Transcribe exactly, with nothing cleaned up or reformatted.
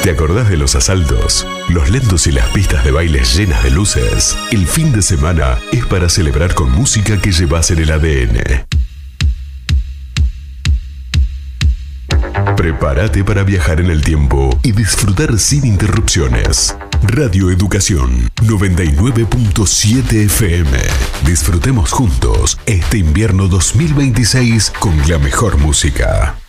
¿Te acordás de los asaltos? Los lentos y las pistas de bailes llenas de luces. El fin de semana es para celebrar con música que llevas en el A D N. Prepárate para viajar en el tiempo y disfrutar sin interrupciones. Radio Educación noventa y nueve punto siete F M. Disfrutemos juntos este invierno dos mil veintiséis con la mejor música.